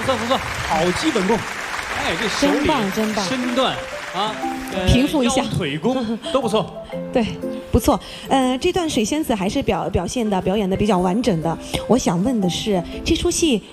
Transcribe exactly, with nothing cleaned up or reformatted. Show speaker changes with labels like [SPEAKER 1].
[SPEAKER 1] 错不错，好基本功。哎，这手
[SPEAKER 2] 真
[SPEAKER 1] 里
[SPEAKER 2] 棒真棒
[SPEAKER 1] 身段啊，呃
[SPEAKER 2] 平复一下
[SPEAKER 1] 腰腿功都不错。
[SPEAKER 2] 对，不错。呃，这段水仙子还是表表现的表演的比较完整的。我想问的是，这出戏